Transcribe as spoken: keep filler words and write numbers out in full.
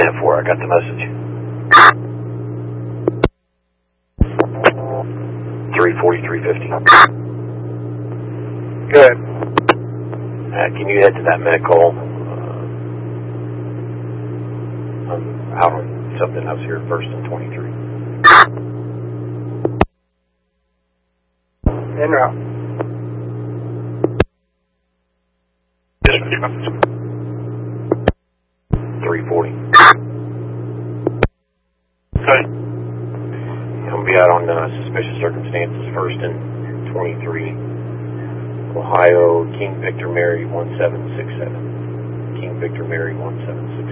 ten four, I got the message. three forty-three fifty. Good. Uh, can you head to that medical? Uh, I'm out on something else here, first and twenty-three. En route. three forty. Okay. I'm going to be out on uh, suspicious circumstances, first and twenty-three. Ohio, King Victor Mary one seven six seven. King Victor Mary one seven six seven.